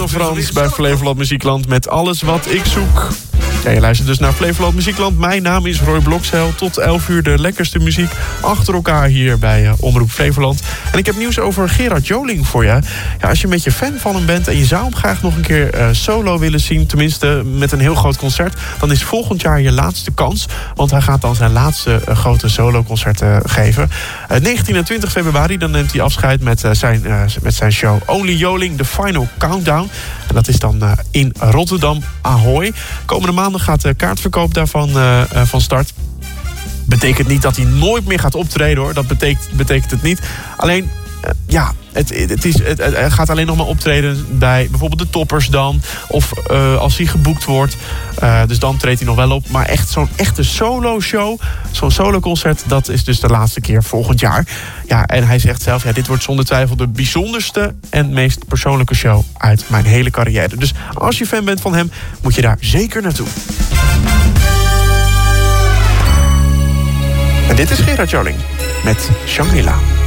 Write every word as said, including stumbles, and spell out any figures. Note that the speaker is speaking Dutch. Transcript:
Frans bij Flevoland Muziekland met Alles Wat Ik Zoek. Ja, je luistert dus naar Flevoland Muziekland. Mijn naam is Roy Blokzeil. Tot elf uur de lekkerste muziek achter elkaar hier bij uh, Omroep Flevoland. En ik heb nieuws over Gerard Joling voor je. Ja, als je een beetje fan van hem bent en je zou hem graag nog een keer uh, solo willen zien, tenminste met een heel groot concert, dan is volgend jaar je laatste kans. Want hij gaat dan zijn laatste uh, grote soloconcert uh, geven. Uh, negentien en twintig februari, dan neemt hij afscheid met, uh, zijn, uh, met zijn show Only Joling, The Final Countdown. En dat is dan uh, in Rotterdam Ahoy. Komende maandag gaat de kaartverkoop daarvan uh, uh, van start. Betekent niet dat hij nooit meer gaat optreden, hoor. Dat betekent, betekent het niet. Alleen, uh, ja, het, het, is, het, het gaat alleen nog maar optreden bij bijvoorbeeld de toppers dan. Of uh, als hij geboekt wordt. Uh, dus dan treedt hij nog wel op. Maar echt zo'n echte solo-show, zo'n solo-concert, dat is dus de laatste keer volgend jaar. Ja, en hij zegt zelf, ja, dit wordt zonder twijfel de bijzonderste en meest persoonlijke show uit mijn hele carrière. Dus als je fan bent van hem, moet je daar zeker naartoe. En dit is Gerard Joling met Shangri-La.